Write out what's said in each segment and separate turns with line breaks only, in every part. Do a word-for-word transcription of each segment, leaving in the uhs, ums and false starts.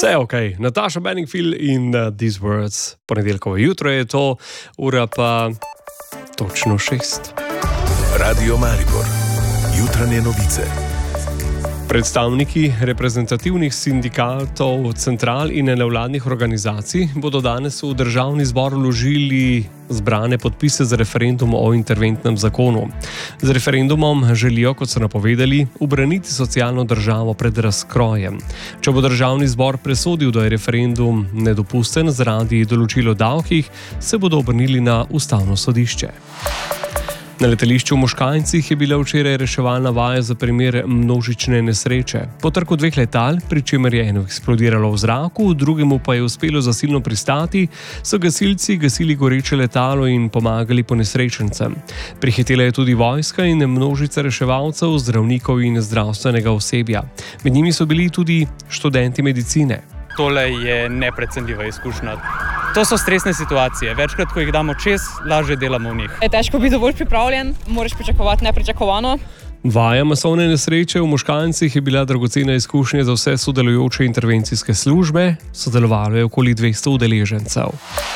Vse ok, Natasha Bedingfield in uh, These Words. Ponedeljkovo jutro je to, ura pa točno šest.
Radio Maribor, jutranje novice.
Predstavniki reprezentativnih sindikatov, central in nevladnih organizacij bodo danes v državni zbor vložili zbrane podpise za referendum o interventnem zakonu. Z referendumom želijo, kot so napovedali, ubraniti socialno državo pred razkrojem. Če bo državni zbor presodil, da je referendum nedopusten zaradi določil o davkih, se bodo obrnili na ustavno sodišče. Na letališču v Moškancih je bila včeraj reševalna vaja za primer množične nesreče. Po trku dveh letal, pri čemer je eno eksplodiralo v zraku, drugemu pa je uspelo zasilno pristati, so gasilci gasili goreče letalo in pomagali ponesrečencem. Prihitela je tudi vojska in množica reševalcev, zdravnikov in zdravstvenega osebja. Med njimi so bili tudi študenti medicine.
Tole je neprecenljiva izkušnja. To so stresne situacije. Večkrat, ko jih damo čez, lažje delamo v njih.
Je težko biti dovolj pripravljen, moraš pričakovati nepričakovano.
Vaja masovne nesreče v Moškancih je bila dragocena izkušnja za vse sodelujoče intervencijske službe. Sodelovalo je okoli dvesto udeležencev.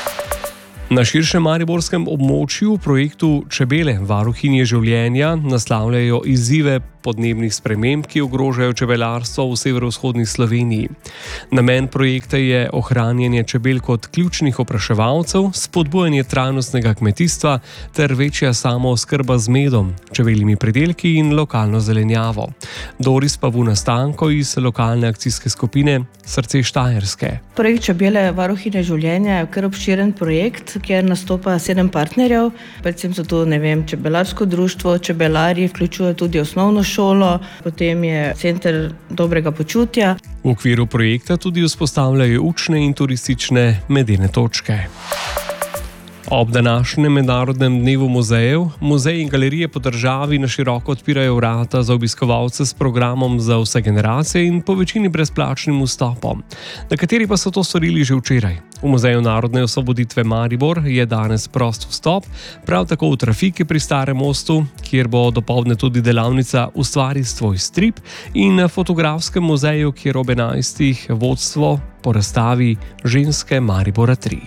Na širšem mariborskem območju v projektu Čebele, varuhinje življenja, naslavljajo izzive podnebnih sprememb, ki ogrožajo čebelarstvo v severovzhodni Sloveniji. Namen projekta je ohranjanje čebel kot ključnih opraševalcev, spodbujanje trajnostnega kmetijstva ter večja samooskrba z medom, čebeljimi pridelki in lokalno zelenjavo. Doris Pavuna Stanko iz lokalne akcijske skupine Srce Štajerske.
Projekt Čebele, varuhinje življenja je kar obširen projekt, kjer nastopa sedem partnerjev, predvsem so tu, ne vem, čebelarsko društvo, čebelarji, vključuje tudi osnovno šolo, potem je center dobrega počutja.
V okviru projekta tudi vzpostavljajo učne in turistične medene točke. Ob današnjem mednarodnem dnevu muzejev, muzeji in galerije po državi na široko odpirajo vrata za obiskovalce s programom za vse generacije in po večini brezplačnim vstopom. Nekateri pa so to storili že včeraj. V Muzeju narodne osvoboditve Maribor je danes prost vstop, prav tako v trafiki pri Starem mostu, kjer bo dopoldne tudi delavnica Ustvari svoj strip, in na fotografskem muzeju, kjer ob enajstih vodstvo po razstavi Ženske Maribora tri.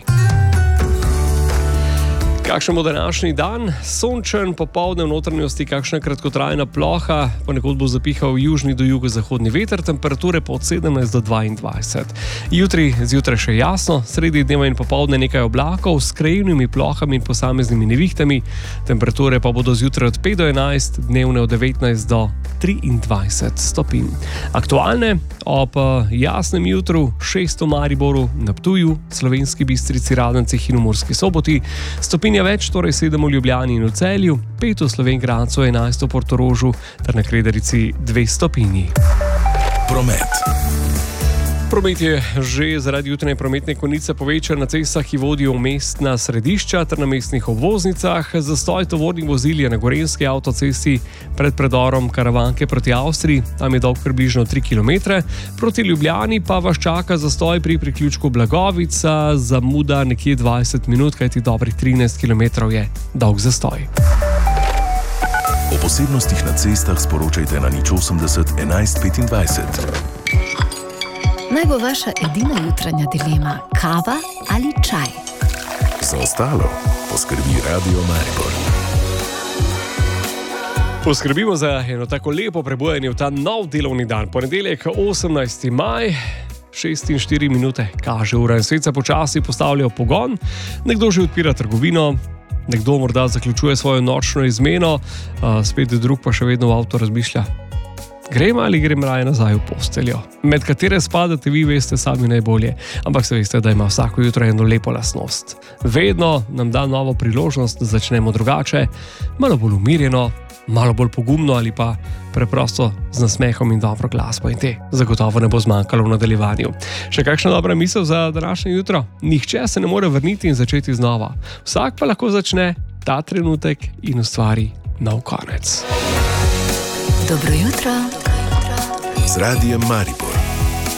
Kakšen bo današnji dan? Sončen, popoldne v notranjosti kakšna kratkotrajna ploha, ponekod bo zapihal južni do jugozahodni veter, temperature pa od sedemnajst do dvaindvajset. Jutri zjutraj še jasno, sredi dneva in popoldne nekaj oblakov s krajevnimi plohami in posameznimi nevihtami, temperature pa bodo zjutraj od pet do enajst, dnevne od devetnajst do triindvajset stopinj. Aktualne ob jasnem jutru šest v Mariboru, na Ptuju, Slovenski Bistrici, Radencih in v Murski Soboti, stopinja več, torej sedem v Ljubljani in v Celju, pet v Slovenj Gradcu, enajst v Portorožu ter na Kredarici dve stopinji.
Promet.
Promet je že zaradi jutranje prometne konice povečan na cestah, ki vodijo v mestna središča ter na mestnih obvoznicah. Zastoj tovornih vozil je na Gorenjski avtocesti pred predorom Karavanke proti Avstriji, tam je dolg približno tri kilometre. Proti Ljubljani pa vas čaka zastoj pri priključku Blagovica, zamuda nekje dvajset minut, kajti dobrih trinajst kilometrov je dolg zastoj.
O posebnostih na cestah sporočajte na nič osemdeset enajst petindvajset.
Naj bo vaša edina jutranja dilema kava ali čaj.
Za ostalo poskrbi Radio Maribor.
Poskrbimo za eno tako lepo prebujanje v ta nov delovni dan. Ponedeljek, osemnajsti maj, šest in štiri minute kaže ura in svet se počasi postavlja v pogon. Nekdo že odpira trgovino, nekdo morda zaključuje svojo nočno izmeno, spet drug pa še vedno v avto razmišlja. Grem ali grem raje nazaj v posteljo? Med katere spadate vi, veste sami najbolje, ampak se veste, da ima vsako jutro eno lepo lastnost. Vedno nam da novo priložnost, da začnemo drugače, malo bolj umirjeno, malo bolj pogumno ali pa preprosto z nasmehom in dobro glasbo, in te zagotovo ne bo zmanjkalo v nadaljevanju. Še kakšna dobra misel za današnje jutro? Nihče se ne more vrniti in začeti znova. Vsak pa lahko začne ta trenutek in ustvari nov konec.
Dobro jutro.
Z Radijem Maribor.